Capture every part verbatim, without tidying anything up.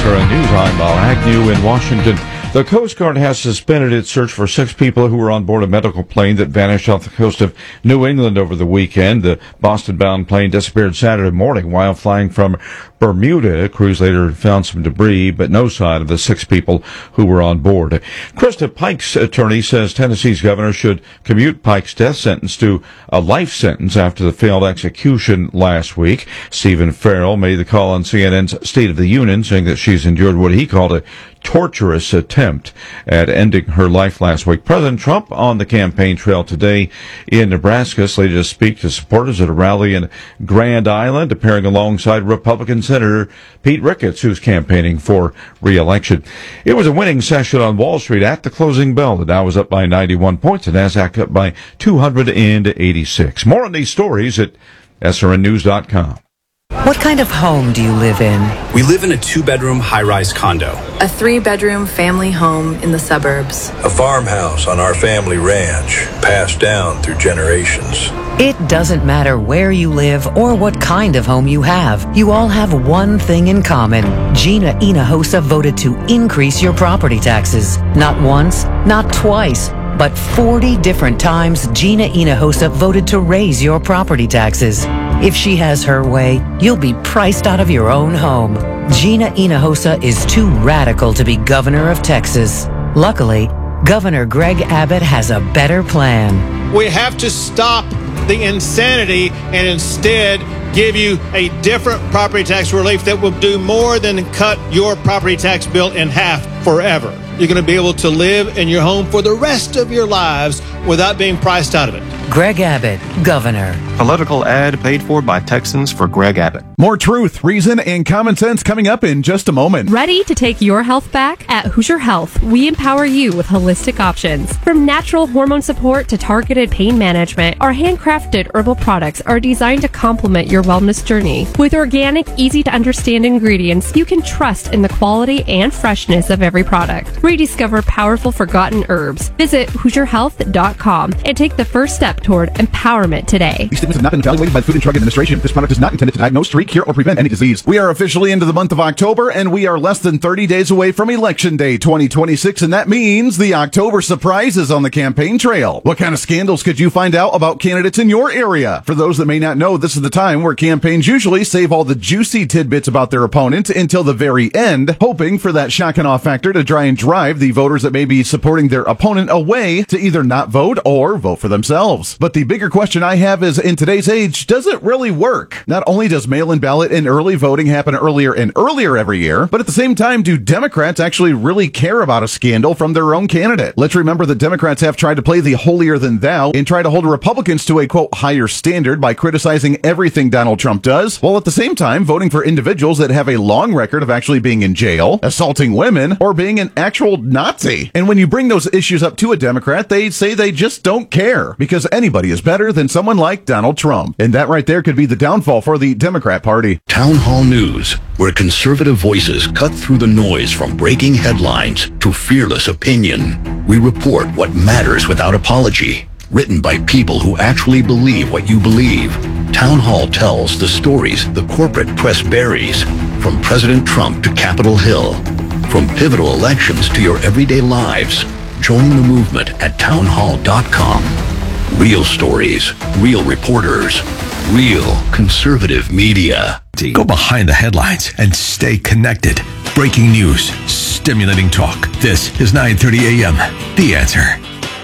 S R N News, I'm Bob Agnew in Washington. The Coast Guard has suspended its search for six people who were on board a medical plane that vanished off the coast of New England over the weekend. The Boston-bound plane disappeared Saturday morning while flying from Bermuda. Crews later found some debris, but no sign of the six people who were on board. Krista Pike's attorney says Tennessee's governor should commute Pike's death sentence to a life sentence after the failed execution last week. Stephen Farrell made the call on C N N's State of the Union, saying that she's endured what he called a torturous attempt at ending her life last week. President Trump on the campaign trail today in Nebraska, slated to speak to supporters at a rally in Grand Island, appearing alongside Republican Senator Pete Ricketts, who's campaigning for re-election. It was a winning session on Wall Street at the closing bell. The Dow was up by ninety-one points, the Nasdaq up by two hundred eighty-six. More on these stories at S R N news dot com. What kind of home do you live in? We live in a two-bedroom high-rise condo. A three-bedroom family home in the suburbs. A farmhouse on our family ranch, passed down through generations. It doesn't matter where you live or what kind of home you have. You all have one thing in common. Gina Hinojosa voted to increase your property taxes. Not once, not twice, but forty different times Gina Hinojosa voted to raise your property taxes. If she has her way, you'll be priced out of your own home. Gina Hinojosa is too radical to be governor of Texas. Luckily, Governor Greg Abbott has a better plan. We have to stop the insanity and instead give you a different property tax relief that will do more than cut your property tax bill in half forever. You're going to be able to live in your home for the rest of your lives without being priced out of it. Greg Abbott, Governor. Political ad paid for by Texans for Greg Abbott. More truth, reason, and common sense coming up in just a moment. Ready to take your health back? At Hoosier Health, we empower you with holistic options. From natural hormone support to targeted pain management, our handcrafted herbal products are designed to complement your wellness journey. With organic, easy-to-understand ingredients, you can trust in the quality and freshness of every product. Rediscover powerful forgotten herbs. Visit Hoosier Health dot com and take the first step toward empowerment today. These statements have not been evaluated by the Food and Drug Administration. This product is not intended to diagnose, treat, cure, or prevent any disease. We are officially into the month of October, and we are less than thirty days away from Election Day twenty twenty-six, and that means the October surprise is on the campaign trail. What kind of scandals could you find out about candidates in your area? For those that may not know, this is the time where campaigns usually save all the juicy tidbits about their opponent until the very end, hoping for that shock and awe factor to try and drive the voters that may be supporting their opponent away to either not vote or vote for themselves. But the bigger question I have is, in today's age, does it really work? Not only does mail-in ballot and early voting happen earlier and earlier every year, but at the same time, do Democrats actually really care about a scandal from their own candidate? Let's remember that Democrats have tried to play the holier-than-thou and try to hold Republicans to a, quote, higher standard by criticizing everything Donald Trump does, while at the same time voting for individuals that have a long record of actually being in jail, assaulting women, or being an actual Nazi. And when you bring those issues up to a Democrat, they say they just don't care, because anybody is better than someone like Donald Trump. And that right there could be the downfall for the Democrat Party. Town Hall News, where conservative voices cut through the noise from breaking headlines to fearless opinion. We report what matters without apology. Written by people who actually believe what you believe. Town Hall tells the stories the corporate press buries, from President Trump to Capitol Hill. From pivotal elections to your everyday lives. Join the movement at town hall dot com. Real stories, real reporters, real conservative media. Go behind the headlines and stay connected. Breaking news, stimulating talk. This is nine thirty a.m. The Answer.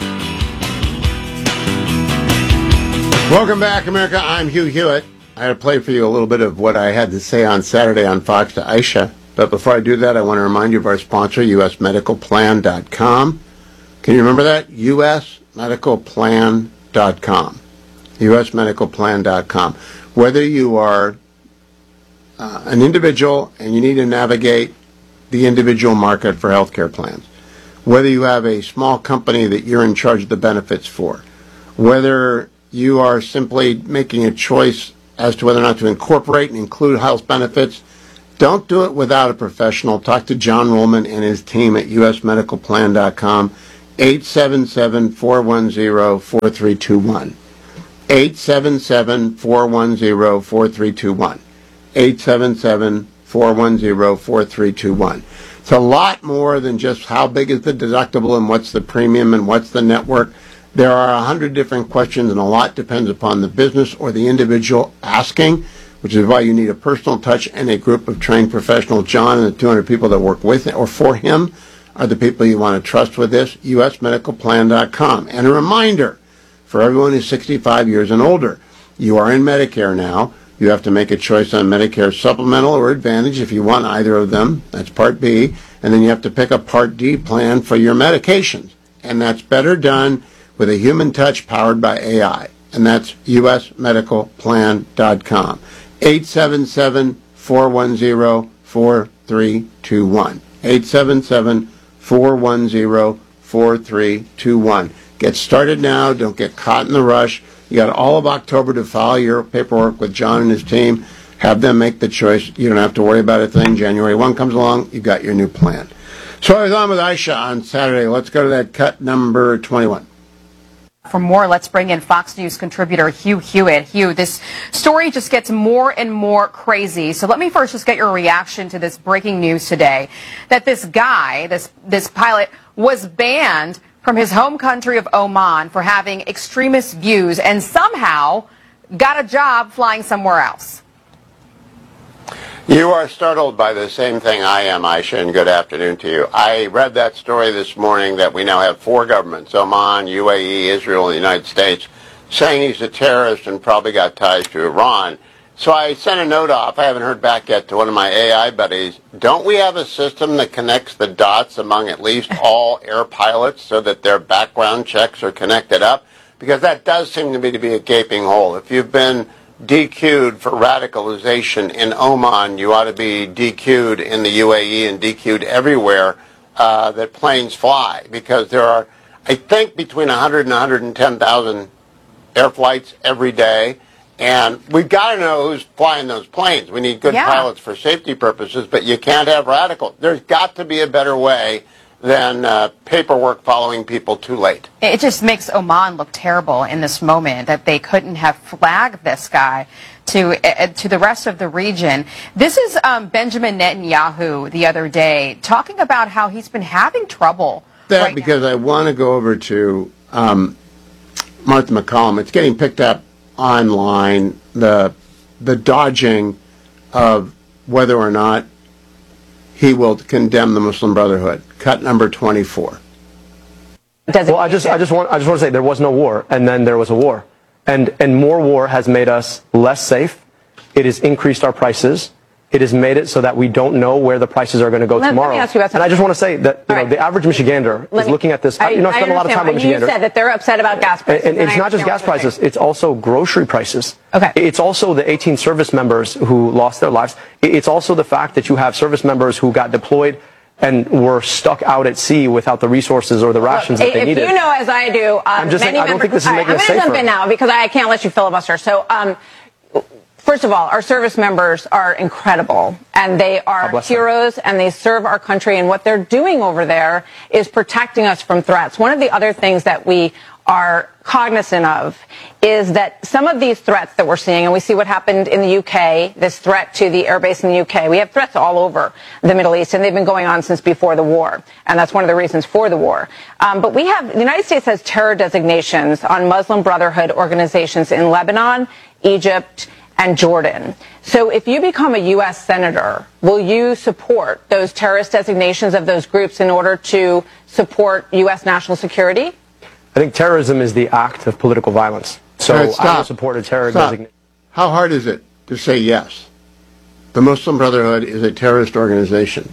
Welcome back, America. I'm Hugh Hewitt. I had to play for you a little bit of what I had to say on Saturday on Fox to Aisha. But before I do that, I want to remind you of our sponsor, U S medical plan dot com. Can you remember that? U S medical plan dot com. U S medical plan dot com. Whether you are uh, an individual and you need to navigate the individual market for healthcare plans, whether you have a small company that you're in charge of the benefits for, whether you are simply making a choice as to whether or not to incorporate and include health benefits, don't do it without a professional. Talk to John Rollman and his team at U S medical plan dot com. eight seven seven, four one zero, four three two one. eight seven seven, four one zero, four three two one. eight seven seven, four one zero, four three two one. It's a lot more than just how big is the deductible and what's the premium and what's the network. There are a hundred different questions, and a lot depends upon the business or the individual asking, which is why you need a personal touch and a group of trained professionals. John and the two hundred people that work with or for him are the people you want to trust with this. U S medical plan dot com. And a reminder, for everyone who's sixty-five years and older, you are in Medicare now. You have to make a choice on Medicare Supplemental or Advantage if you want either of them. That's Part B. And then you have to pick a Part D plan for your medications. And that's better done with a human touch powered by A I. And that's U S medical plan dot com. eight seven seven, four one zero, four three two one. eight seven seven, four one zero, four three two one. Get started now. Don't get caught in the rush. You got all of October to file your paperwork with John and his team. Have them make the choice. You don't have to worry about a thing. January first comes along, you've got your new plan. So I was on with Aisha on Saturday. Let's go to that cut number twenty-one. For more, let's bring in Fox News contributor Hugh Hewitt. Hugh, this story just gets more and more crazy. So let me first just get your reaction to this breaking news today, that this guy, this, this pilot, was banned from his home country of Oman for having extremist views and somehow got a job flying somewhere else. You are startled by the same thing I am, Aisha, and good afternoon to you. I read that story this morning that we now have four governments, Oman, U A E, Israel, and the United States, saying he's a terrorist and probably got ties to Iran. So I sent a note off, I haven't heard back yet, to one of my A I buddies. Don't we have a system that connects the dots among at least all air pilots so that their background checks are connected up? Because that does seem to me to be a gaping hole. If you've been D Q'd for radicalization in Oman, you ought to be D Q'd in the U A E and D Q'd everywhere uh, that planes fly. Because there are, I think, between one hundred and one hundred ten thousand air flights every day. And we've got to know who's flying those planes. We need good yeah. pilots for safety purposes, but you can't have radicals. There's got to be a better way than uh, paperwork following people too late. It just makes Oman look terrible in this moment that they couldn't have flagged this guy to uh, to the rest of the region. This is um, Benjamin Netanyahu the other day talking about how he's been having trouble. That right because now. I want to go over to um, Martha McCallum. It's getting picked up online, the the dodging of whether or not he will condemn the Muslim Brotherhood. Cut number twenty-four. Well, I just I just want I just want to say there was no war, and then there was a war, and and more war has made us less safe. It has increased our prices. It has made it so that we don't know where the prices are going to go let, tomorrow. Let me ask you about and I just want to say that you know, right. the average Michigander let is me, looking at this. I, you know, I spend a lot of time on Michigander. You said that they're upset about gas prices. And, and it's not just gas prices. Saying. It's also grocery prices. Okay. It's also the eighteen service members who lost their lives. It's also the fact that you have service members who got deployed and were stuck out at sea without the resources or the rations Look, that they if needed. If you know, as I do, um, I'm just many saying, I don't think this is making us safer. I'm going to jump in now because I can't let you filibuster. So, um, first of all, our service members are incredible, and they are heroes, them. and they serve our country, and what they're doing over there is protecting us from threats. One of the other things that we are cognizant of is that some of these threats that we're seeing, and we see what happened in the U K, this threat to the airbase in the U K, we have threats all over the Middle East, and they've been going on since before the war, and that's one of the reasons for the war. Um, but we have, the United States has terror designations on Muslim Brotherhood organizations in Lebanon, Egypt, and Jordan. So if you become a U S senator, will you support those terrorist designations of those groups in order to support U S national security? I think terrorism is the act of political violence. So right, I will support a terror designation. How hard is it to say yes? The Muslim Brotherhood is a terrorist organization.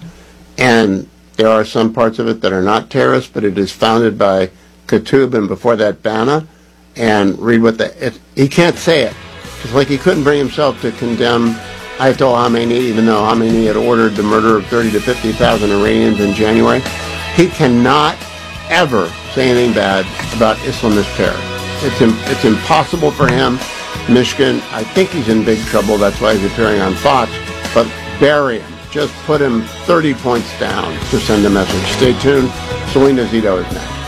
And there are some parts of it that are not terrorist, but it is founded by Qutb and before that Banna. And read what the... It, he can't say it. It's like he couldn't bring himself to condemn Ayatollah Khamenei, even though Khamenei had ordered the murder of thirty to fifty thousand Iranians in January. He cannot ever say anything bad about Islamist terror. It's im- it's impossible for him. Michigan, I think he's in big trouble. That's why he's appearing on Fox. But bury him. Just put him thirty points down to send a message. Stay tuned. Selena Zito is next.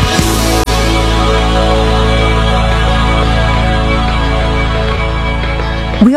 We all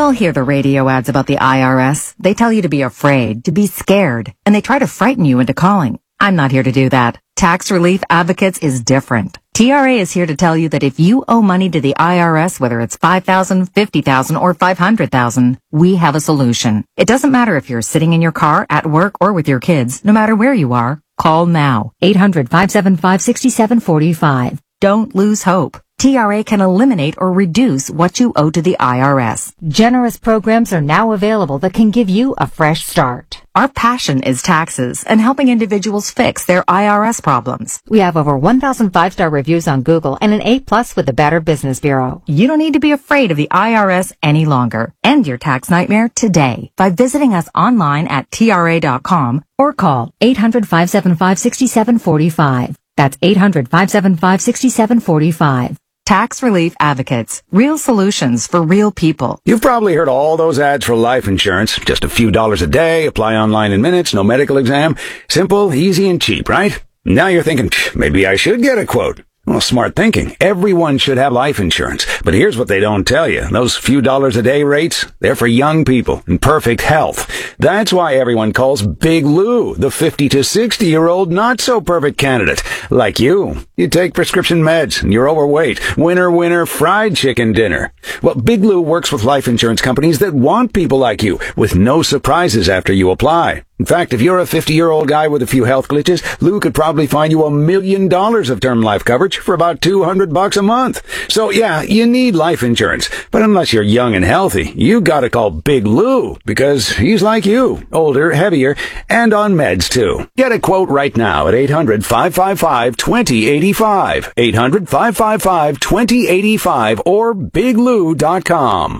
all hear the radio ads about the I R S. They tell you to be afraid, to be scared, and they try to frighten you into calling. I'm not here to do that. Tax Relief Advocates is different. T R A is here to tell you that if you owe money to the I R S, whether it's five thousand dollars, fifty thousand dollars, or five hundred thousand dollars, we have a solution. It doesn't matter if you're sitting in your car, at work, or with your kids. No matter where you are, call now. eight hundred, five seven five, six seven four five. Don't lose hope. T R A can eliminate or reduce what you owe to the I R S. Generous programs are now available that can give you a fresh start. Our passion is taxes and helping individuals fix their I R S problems. We have over one thousand five-star reviews on Google and an A plus with the Better Business Bureau. You don't need to be afraid of the I R S any longer. End your tax nightmare today by visiting us online at T R A dot com or call eight hundred, five seven five, six seven four five. That's eight hundred, five seven five, six seven four five. Tax Relief Advocates. Real solutions for real people. You've probably heard all those ads for life insurance. Just a few dollars a day, apply online in minutes, no medical exam. Simple, easy, and cheap, right? Now you're thinking, maybe I should get a quote. Well, smart thinking. Everyone should have life insurance. But here's what they don't tell you. Those few dollars a day rates, they're for young people in perfect health. That's why everyone calls Big Lou the fifty to sixty year old not so perfect candidate. Like you. You take prescription meds and you're overweight. Winner, winner, fried chicken dinner. Well, Big Lou works with life insurance companies that want people like you with no surprises after you apply. In fact, if you're a fifty-year-old guy with a few health glitches, Lou could probably find you a million dollars of term life coverage for about two hundred bucks a month. So yeah, you need life insurance. But unless you're young and healthy, you gotta call Big Lou because he's like you, older, heavier, and on meds too. Get a quote right now at eight hundred, five five five, two zero eight five, eight hundred, five five five, two zero eight five, or big lou dot com.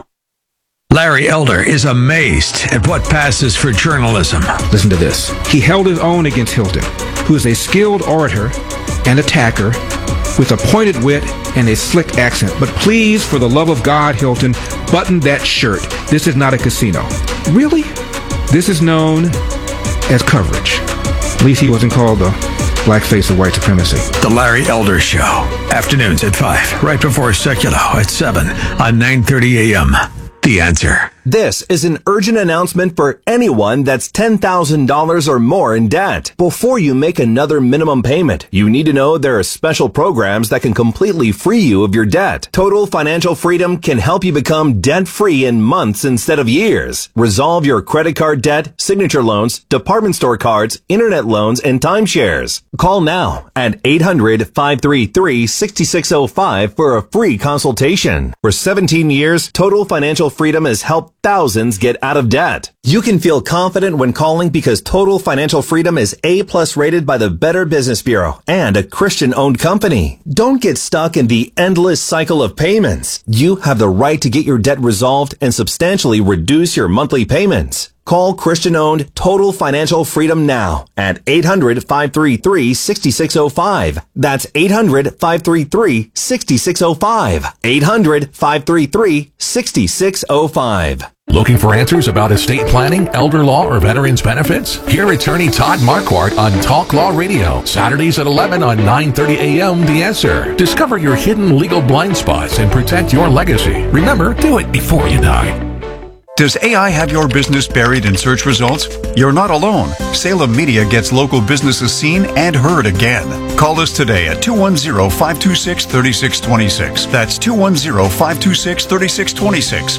Larry Elder is amazed at what passes for journalism. Listen to this. He held his own against Hilton, who is a skilled orator and attacker with a pointed wit and a slick accent. But please, for the love of God, Hilton, button that shirt. This is not a casino. Really? This is known as coverage. At least he wasn't called the blackface of white supremacy. The Larry Elder Show. Afternoons at five, right before Secular at seven on nine thirty a.m. The Answer. This is an urgent announcement for anyone that's ten thousand dollars or more in debt. Before you make another minimum payment, you need to know there are special programs that can completely free you of your debt. Total Financial Freedom can help you become debt-free in months instead of years. Resolve your credit card debt, signature loans, department store cards, internet loans, and timeshares. Call now at eight hundred, five three three, six six zero five for a free consultation. For seventeen years, Total Financial Freedom has helped thousands get out of debt. You can feel confident when calling because Total Financial Freedom is A plus rated by the Better Business Bureau and a Christian-owned company. Don't get stuck in the endless cycle of payments. You have the right to get your debt resolved and substantially reduce your monthly payments. Call Christian-owned Total Financial Freedom now at eight hundred, five three three, six six zero five. That's eight hundred, five three three, six six zero five. eight hundred, five three three, six six zero five. Looking for answers about estate planning, elder law, or veterans benefits? Hear attorney Todd Marquardt on Talk Law Radio, Saturdays at eleven on nine thirty a.m. The Answer. Discover your hidden legal blind spots and protect your legacy. Remember, do it before you die. Does A I have your business buried in search results? You're not alone. Salem Media gets local businesses seen and heard again. Call us today at two one zero, five two six, three six two six. That's two one zero, five two six, three six two six.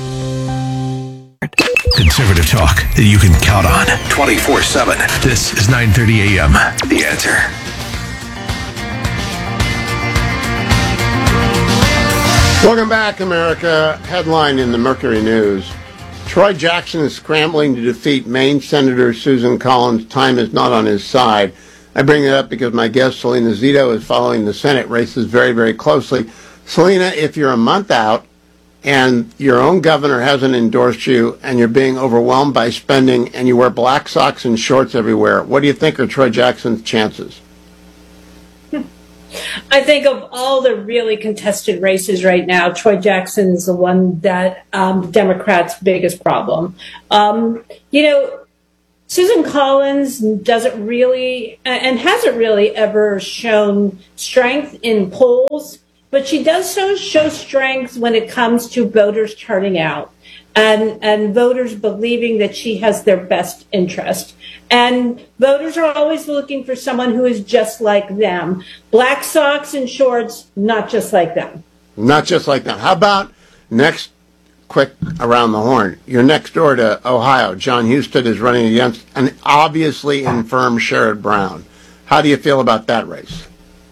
Conservative talk that you can count on twenty-four seven. This is nine thirty a.m. The Answer. Welcome back, America. Headline in the Mercury News. Troy Jackson is scrambling to defeat Maine Senator Susan Collins. Time is not on his side. I bring it up because my guest, Selena Zito, is following the Senate races very, very closely. Selena, if you're a month out and your own governor hasn't endorsed you and you're being overwhelmed by spending and you wear black socks and shorts everywhere, what do you think are Troy Jackson's chances? I think of all the really contested races right now, Troy Jackson is the one that um, the Democrats' biggest problem. Um, you know, Susan Collins doesn't really and hasn't really ever shown strength in polls, but she does so show strength when it comes to voters turning out. and, and voters believing that she has their best interest. And voters are always looking for someone who is just like them. Black socks and shorts, not just like them. Not just like them. How about next, quick around the horn, you're next door to Ohio. John Husted is running against an obviously infirm Sherrod Brown. How do you feel about that race?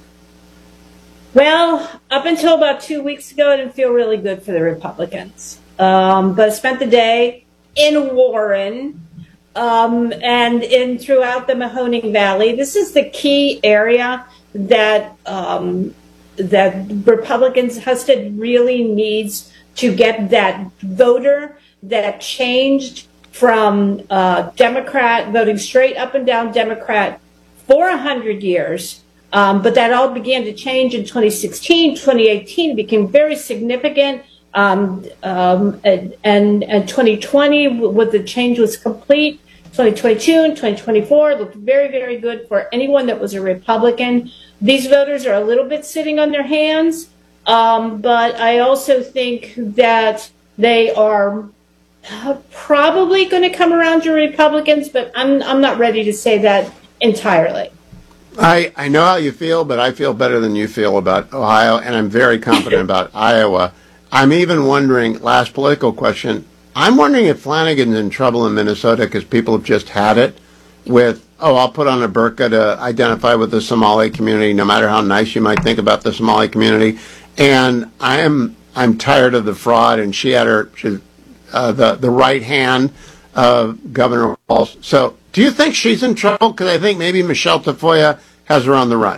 Well, up until about two weeks ago, I didn't feel really good for the Republicans. Um, but I spent the day in Warren um, and in throughout the Mahoning Valley. This is the key area that um, that Republicans, Husted really needs to get that voter that changed from uh, Democrat, voting straight up and down Democrat for one hundred years. Um, but that all began to change in twenty sixteen, twenty eighteen. It became very significant. Um, um, and, and, and twenty twenty, when the change was complete, twenty twenty-two and twenty twenty-four looked very, very good for anyone that was a Republican. These voters are a little bit sitting on their hands, um, but I also think that they are probably going to come around to Republicans, but I'm, I'm not ready to say that entirely. I, I know how you feel, but I feel better than you feel about Ohio, and I'm very confident about Iowa. I'm even wondering, last political question, I'm wondering if Flanagan's in trouble in Minnesota because people have just had it with, oh, I'll put on a burqa to identify with the Somali community, no matter how nice you might think about the Somali community. And I am, I'm tired of the fraud, and she had her, she, uh, the, the right hand of Governor Walz. So do you think she's in trouble? Because I think maybe Michelle Tafoya has her on the run.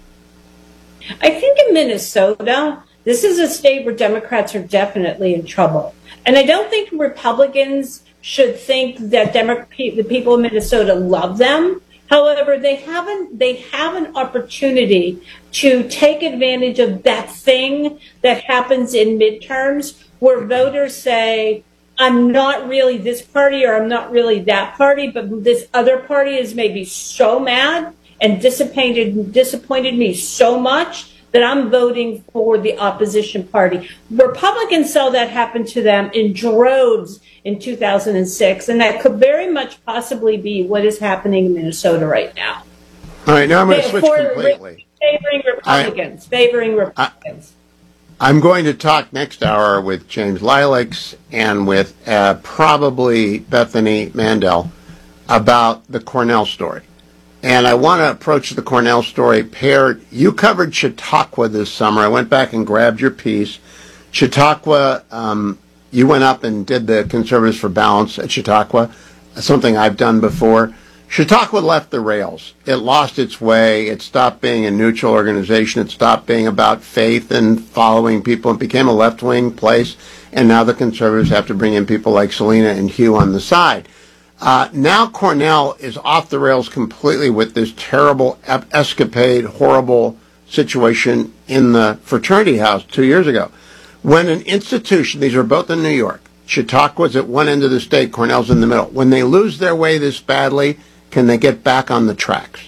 I think in Minnesota, this is a state where Democrats are definitely in trouble. And I don't think Republicans should think that Demo- the people of Minnesota love them. However, they haven't, they have an opportunity to take advantage of that thing that happens in midterms where voters say, I'm not really this party or I'm not really that party, but this other party is maybe so mad and disappointed, disappointed me so much that I'm voting for the opposition party. Republicans saw that happen to them in droves in two thousand six, and that could very much possibly be what is happening in Minnesota right now. All right, now I'm going to switch completely. Favoring Republicans, I, favoring Republicans. I, I'm going to talk next hour with James Lilacs and with uh, probably Bethany Mandel about the Cornell story. And I want to approach the Cornell story paired. You covered Chautauqua this summer. I went back and grabbed your piece. Chautauqua, um, you went up and did the Conservatives for Balance at Chautauqua, something I've done before. Chautauqua left the rails. It lost its way. It stopped being a neutral organization. It stopped being about faith and following people. It became a left-wing place. And now the Conservatives have to bring in people like Selena and Hugh on the side. Uh, now Cornell is off the rails completely with this terrible escapade, horrible situation in the fraternity house two years ago. When an institution, these are both in New York, Chautauqua's at one end of the state, Cornell's in the middle. When they lose their way this badly, can they get back on the tracks?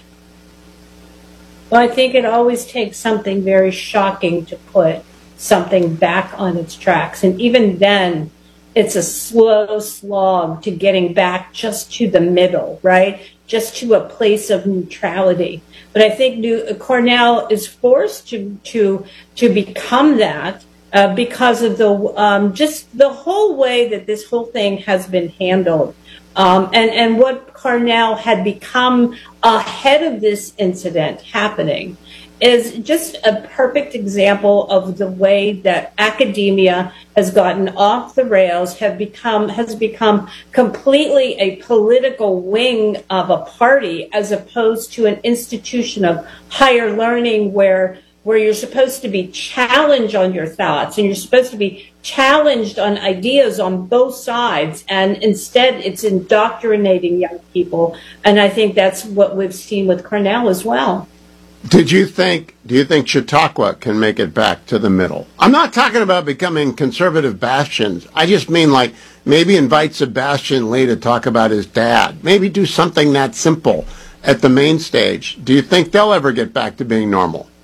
Well, I think it always takes something very shocking to put something back on its tracks. And even then, it's a slow slog to getting back just to the middle, right? Just to a place of neutrality. But I think New, Cornell is forced to to to become that uh, because of the um, just the whole way that this whole thing has been handled, um, and and what Cornell had become ahead of this incident happening is just a perfect example of the way that academia has gotten off the rails, have become has become completely a political wing of a party as opposed to an institution of higher learning where where you're supposed to be challenged on your thoughts and you're supposed to be challenged on ideas on both sides, and instead it's indoctrinating young people. And I think that's what we've seen with Cornell as well. Did you think, do you think Chautauqua can make it back to the middle? I'm not talking about becoming conservative bastions. I just mean like maybe invite Sebastian Lee to talk about his dad. Maybe do something that simple at the main stage. Do you think they'll ever get back to being normal?